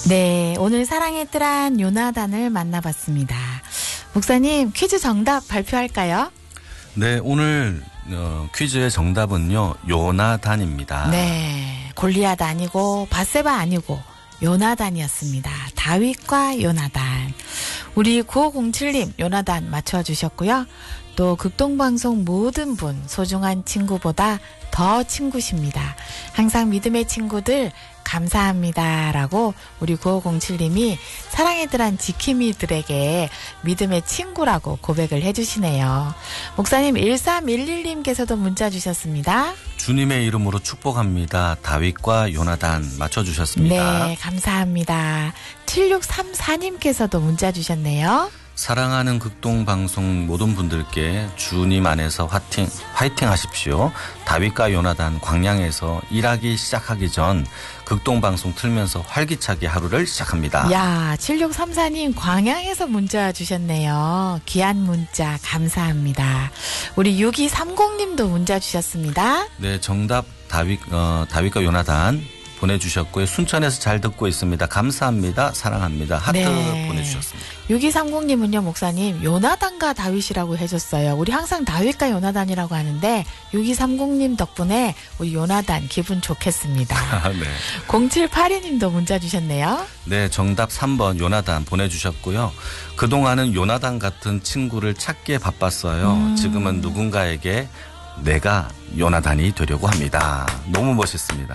네, 오늘 사랑의 뜰한 요나단을 만나봤습니다. 목사님, 퀴즈 정답 발표할까요? 네, 오늘 퀴즈의 정답은요, 요나단입니다. 네, 골리앗 아니고 밧세바 아니고 요나단이었습니다. 다윗과 요나단. 우리 9507님 요나단 맞춰주셨고요. 또 극동방송 모든 분 소중한 친구보다 더 친구십니다. 항상 믿음의 친구들 감사합니다 라고 우리 9507님이 사랑의 뜰한 지킴이들에게 믿음의 친구라고 고백을 해주시네요. 목사님 1311님께서도 문자 주셨습니다. 주님의 이름으로 축복합니다. 다윗과 요나단 맞춰주셨습니다. 네, 감사합니다. 7634님께서도 문자 주셨네요. 사랑하는 극동방송 모든 분들께 주님 안에서 화이팅 하십시오. 다윗과 요나단 광양에서 일하기 시작하기 전 극동방송 틀면서 활기차게 하루를 시작합니다. 야, 7634님 광양에서 문자 주셨네요. 귀한 문자 감사합니다. 우리 6230님도 문자 주셨습니다. 네, 정답 다윗과 요나단 보내주셨고요. 순천에서 잘 듣고 있습니다. 감사합니다. 사랑합니다. 하트 네. 보내주셨습니다. 6230님은요, 목사님, 요나단과 다윗이라고 해줬어요. 우리 항상 다윗과 요나단이라고 하는데, 6230님 덕분에 우리 요나단 기분 좋겠습니다. 네. 0782님도 문자 주셨네요. 네, 정답 3번 요나단 보내주셨고요. 그동안은 요나단 같은 친구를 찾기에 바빴어요. 지금은 누군가에게 내가 요나단이 되려고 합니다. 너무 멋있습니다.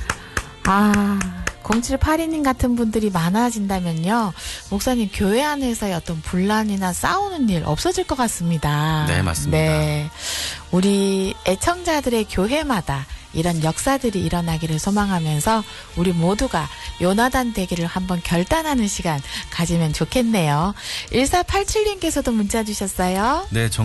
0782님 같은 분들이 많아진다면요, 목사님 교회 안에서의 어떤 분란이나 싸우는 일 없어질 것 같습니다. 네, 맞습니다. 네, 우리 애청자들의 교회마다 이런 역사들이 일어나기를 소망하면서 우리 모두가 요나단 되기를 한번 결단하는 시간 가지면 좋겠네요. 1487님께서도 문자 주셨어요. 네,